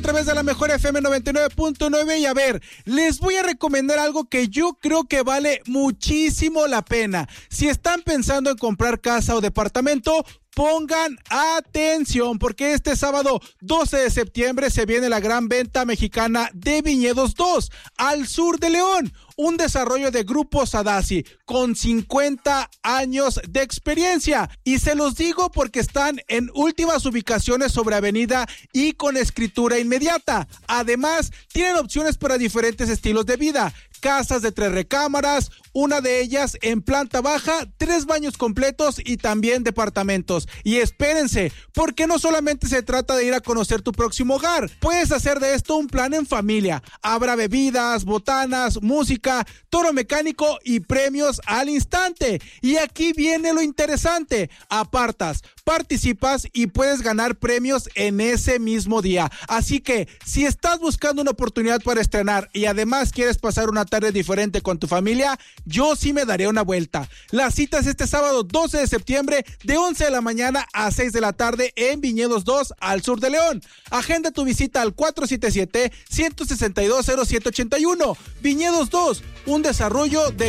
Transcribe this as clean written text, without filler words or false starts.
A través de la mejor FM 99.9 y a ver, les voy a recomendar algo que yo creo que vale muchísimo la pena. Si están pensando en comprar casa o departamento, pongan atención porque este sábado 12 de septiembre se viene la gran venta mexicana de Viñedos 2 al sur de León. Un desarrollo de Grupo Sadasi con 50 años de experiencia. Y se los digo porque están en últimas ubicaciones sobre avenida y con escritura inmediata. Además, tienen opciones para diferentes estilos de vida. Casas de 3 recámaras, una de ellas en planta baja, 3 baños completos y también departamentos. Y espérense, porque no solamente se trata de ir a conocer tu próximo hogar, puedes hacer de esto un plan en familia. Habrá bebidas, botanas, música, toro mecánico y premios al instante. Y aquí viene lo interesante, apartas, participas y puedes ganar premios en ese mismo día. Así que si estás buscando una oportunidad para estrenar y además quieres pasar una tarde diferente con tu familia, yo sí me daré una vuelta. La cita es este sábado 12 de septiembre de 11 de la mañana a 6 de la tarde en Viñedos 2 al sur de León. Agenda tu visita al 477-162-0781. Viñedos 2, un desarrollo de